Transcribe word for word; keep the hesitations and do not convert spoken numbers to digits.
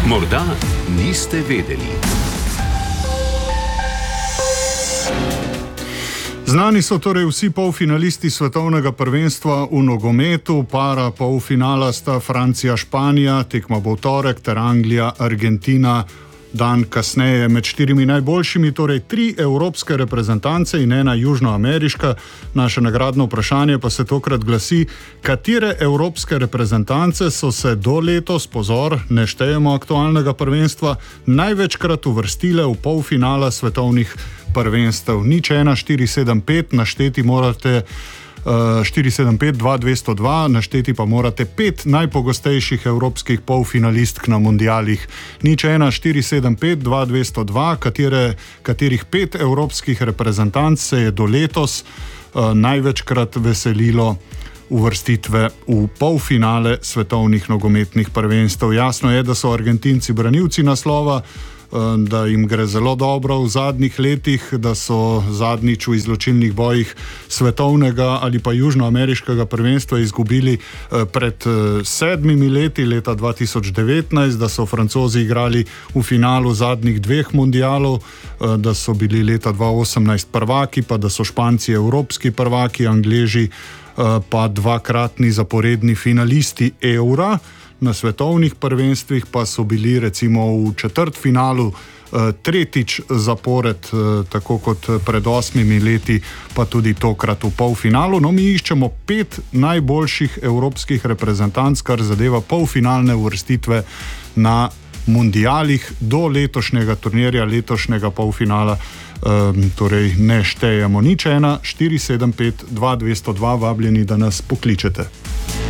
Morda niste vedeli. Znani so torej vsi polfinalisti svetovnega prvenstva v nogometu, para polfinala sta Francija-Španija, tekma bo v torek, ter Anglija-Argentina dan kasneje. Med štirimi najboljšimi, torej tri evropske reprezentance in ena južnoameriška. Naše nagradno vprašanje pa se tokrat glasi, katere evropske reprezentance so se do letos, pozor, ne štejemo aktualnega prvenstva, največkrat uvrstile v polfinala svetovnih prvenstev. Nič ena štiri sedem pet, našteti morate uh, štiri sedem pet dva dve sto dva, našteti pa morate pet najpogostejših evropskih polfinalistk na mundialih. Nič ena štiri sedem pet dva dve sto dva, katere, katerih pet evropskih reprezentanc se je do letos uh, največkrat veselilo uvrstitve v polfinale svetovnih nogometnih prvenstev. Jasno je, da so Argentinci branilci naslova, da jim gre zelo dobro v zadnjih letih, da so zadnjič v izločilnih bojih svetovnega ali pa južnoameriškega prvenstva izgubili pred sedmimi leti, leta dva tisoč devetnajst, da so Francozi igrali v finalu zadnjih dveh mundialov, da so bili leta dva tisoč osemnajst prvaki, pa da so Španci evropski prvaki, Angleži pa dvakratni zaporedni finalisti Eura. Na svetovnih prvenstvih pa so bili recimo v četrtfinalu tretjič zapored, tako kot pred osmimi leti, pa tudi tokrat v polfinalu. No, mi iščemo pet najboljših evropskih reprezentanc, kar zadeva polfinalne uvrstitve na mundialih do letošnjega turnirja, letošnjega polfinala. Um, torej ne štejemo. Nič ena štiri sedem pet dva dve sto dva, vabljeni, da nas pokličete.